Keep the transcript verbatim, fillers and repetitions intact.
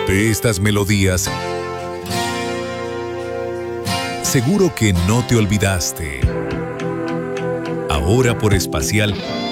De estas melodías, seguro que no te olvidaste. Ahora por Espacial